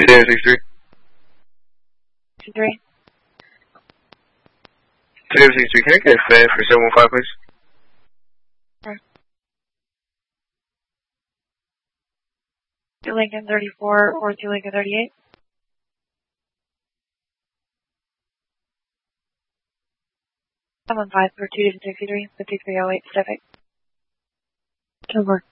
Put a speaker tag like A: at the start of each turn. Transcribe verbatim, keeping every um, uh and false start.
A: two David sixty-three.
B: sixty-three.
A: two David sixty-three, can I get a fan for seven one five, please?
B: Sure. two Lincoln thirty-four or two Lincoln thirty-eight. seven one five for two David sixty-three, fifty-three oh eight Pacific. Over.